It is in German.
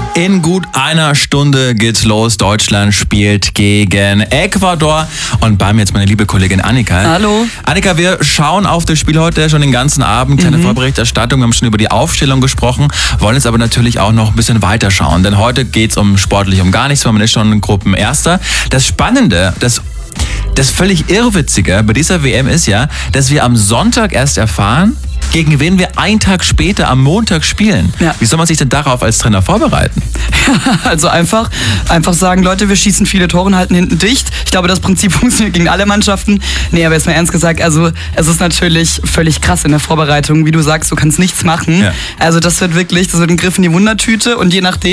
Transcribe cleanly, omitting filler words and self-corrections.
In gut einer Stunde geht's los. Deutschland spielt gegen Ecuador. Und bei mir jetzt meine liebe Kollegin Annika. Hallo. Annika, wir schauen auf das Spiel heute schon den ganzen Abend. Kleine Vorberichterstattung. Wir haben schon über die Aufstellung gesprochen. Wollen jetzt aber natürlich auch noch ein bisschen weiter schauen. Denn heute geht's sportlich um gar nichts. Man ist schon Gruppenerster. Das Spannende, das völlig Irrwitzige bei dieser WM ist ja, dass wir am Sonntag erst erfahren, gegen wen wir einen Tag später am Montag spielen. Ja. Wie soll man sich denn darauf als Trainer vorbereiten? Also einfach sagen, Leute, wir schießen viele Tore und halten hinten dicht. Ich glaube, das Prinzip funktioniert gegen alle Mannschaften. Nee, aber jetzt mal ernst gesagt, also es ist natürlich völlig krass in der Vorbereitung. Wie du sagst, du kannst nichts machen. Ja. Also das wird ein Griff in die Wundertüte und je nachdem,